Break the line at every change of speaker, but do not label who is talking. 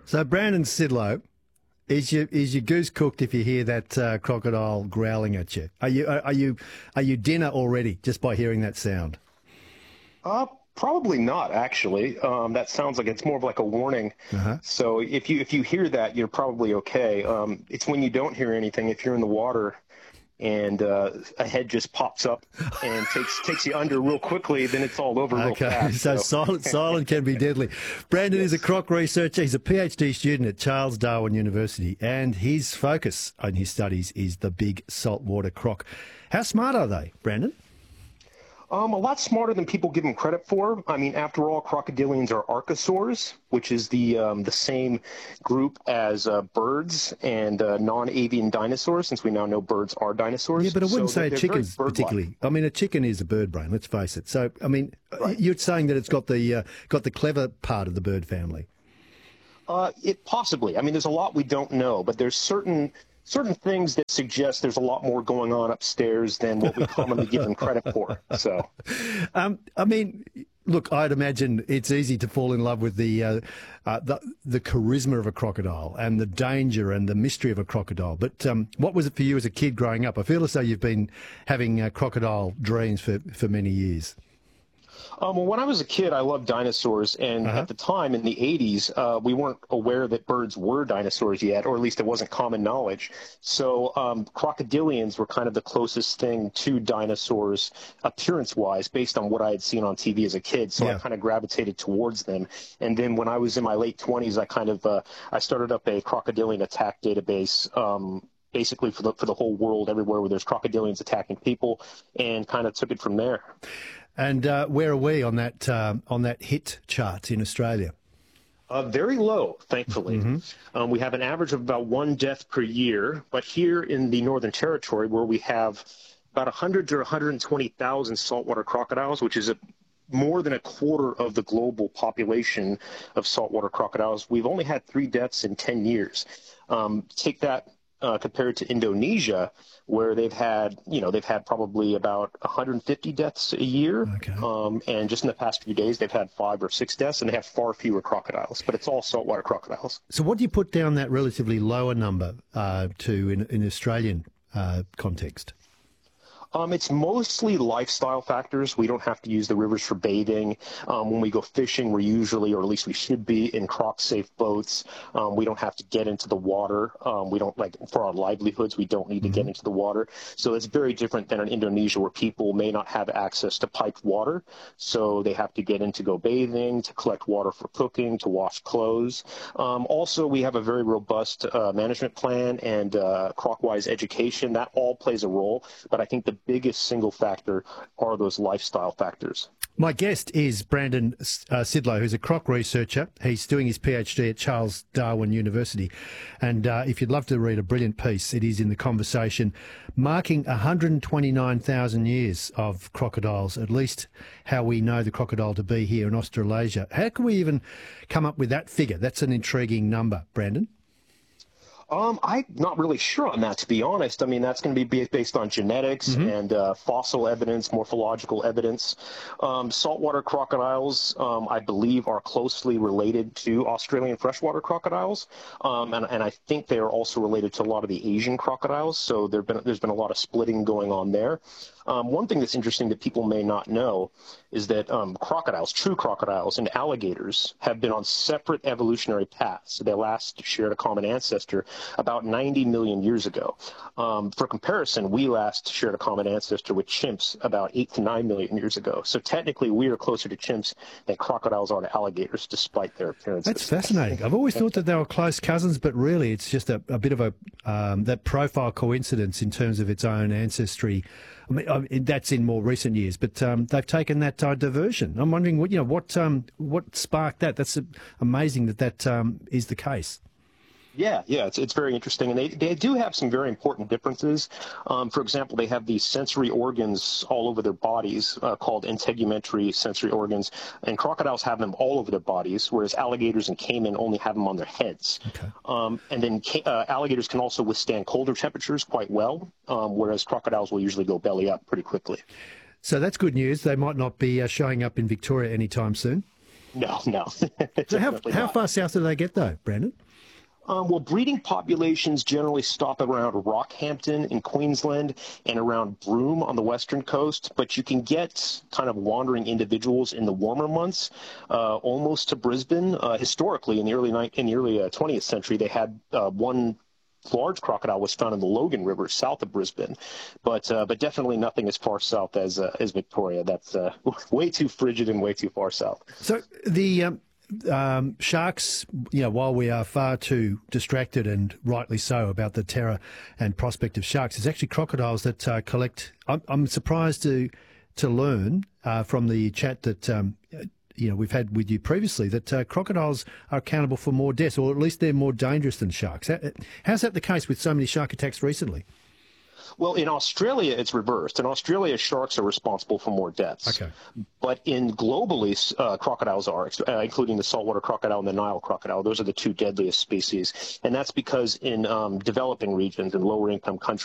So, Brandon Sidlow, is your goose cooked if you hear that crocodile growling at you? Are you dinner already just by hearing that sound?
Probably not, actually. That sounds like it's more of like a warning.
Uh-huh.
So if you hear that, you're probably okay. It's when you don't hear anything, if you're in the water and a head just pops up and takes you under real quickly, then it's all over real
Okay,
fast.
so silent can be deadly. Brandon is a croc researcher. He's a PhD student at Charles Darwin University, and his focus on his studies is the big saltwater croc. How smart are they, Brandon?
A lot smarter than people give them credit for. I mean, after all, crocodilians are archosaurs, which is the same group as birds and non-avian dinosaurs, since we now know birds are dinosaurs.
Yeah, but I wouldn't
So
say
they're
chickens
very bird-like.
particularly. I mean, a chicken is a bird brain. Let's face it. So, I mean,
Right.
you're saying that it's got the clever part of the bird family.
It possibly. I mean, there's a lot we don't know, but there's certain things that suggest there's a lot more going on upstairs than what we commonly give them credit for. So,
I mean, look, I'd imagine it's easy to fall in love with the charisma of a crocodile and the danger and the mystery of a crocodile. But what was it for you as a kid growing up? I feel as though you've been having crocodile dreams for many years.
well, when I was a kid, I loved dinosaurs, and at the time in the 80s, we weren't aware that birds were dinosaurs yet, or at least it wasn't common knowledge. So crocodilians were kind of the closest thing to dinosaurs appearance-wise, based on what I had seen on TV as a kid. So I kind of gravitated towards them. And then when I was in my late 20s, I started up a crocodilian attack database. Basically for the whole world, everywhere where there's crocodilians attacking people, and kind of took it from there.
And where are we on that hit chart in Australia?
Very low, thankfully. We have an average of about one death per year, but here in the Northern Territory, where we have about 100 to 120,000 saltwater crocodiles, which is more than a quarter of the global population of saltwater crocodiles, we've only had 3 deaths in 10 years. Take that compared to Indonesia, where they've had probably about 150 deaths a year.
Okay.
And just in the past few days, they've had 5 or 6 deaths, and they have far fewer crocodiles, but it's all saltwater crocodiles.
So what do you put down that relatively lower number to in Australian context?
It's mostly lifestyle factors. We don't have to use the rivers for bathing. When we go fishing, we're usually, or at least we should be, in croc-safe boats. We don't have to get into the water. We don't, like, for our livelihoods, we don't need to get into the water. So it's very different than in Indonesia, where people may not have access to piped water. So they have to get in to go bathing, to collect water for cooking, to wash clothes. Also, we have a very robust management plan and croc-wise education. That all plays a role. But I think the biggest single factor are those lifestyle factors.
My guest is Brandon Sidlow, who's a croc researcher. He's doing his PhD at Charles Darwin University. And if you'd love to read a brilliant piece, it is in The Conversation, marking 129,000 years of crocodiles, at least how we know the crocodile to be here in Australasia. How can we even come up with that figure? That's an intriguing number, Brandon.
I'm not really sure on that, to be honest. I mean, that's going to be based on genetics and fossil evidence, morphological evidence. Saltwater crocodiles, I believe, are closely related to Australian freshwater crocodiles, and I think they are also related to a lot of the Asian crocodiles. So there's been a lot of splitting going on there. One thing that's interesting that people may not know is that crocodiles, true crocodiles, and alligators have been on separate evolutionary paths. They last shared a common ancestor about 90 million years ago. For comparison, we last shared a common ancestor with chimps about 8 to 9 million years ago. So technically, we are closer to chimps than crocodiles are to alligators, despite their appearances.
That's fascinating. I've always thought that they were close cousins, but really it's just a bit of that profile coincidence in terms of its own ancestry. I mean, that's in more recent years, but they've taken that diversion. I'm wondering what sparked that. That's amazing that is the case.
Yeah, it's very interesting, and they do have some very important differences. For example, they have these sensory organs all over their bodies called integumentary sensory organs, and crocodiles have them all over their bodies, whereas alligators and caiman only have them on their heads.
Okay.
And then alligators can also withstand colder temperatures quite well, whereas crocodiles will usually go belly up pretty quickly.
So that's good news. They might not be showing up in Victoria anytime soon.
No, no.
So how far south do they get, though, Brandon?
Well, breeding populations generally stop around Rockhampton in Queensland and around Broome on the western coast, but you can get kind of wandering individuals in the warmer months, almost to Brisbane. Historically, in the early 20th century, they had one large crocodile was found in the Logan River south of Brisbane, but definitely nothing as far south as Victoria. That's way too frigid and way too far south.
So the sharks, while we are far too distracted, and rightly so, about the terror and prospect of sharks, there's actually crocodiles that collect. I'm surprised to learn from the chat that we've had with you previously that crocodiles are accountable for more deaths, or at least they're more dangerous than sharks. How's that the case with so many shark attacks recently?
Well, in Australia, it's reversed. In Australia, sharks are responsible for more deaths.
Okay.
But globally, crocodiles are, including the saltwater crocodile and the Nile crocodile. Those are the two deadliest species. And that's because in developing regions and lower income countries,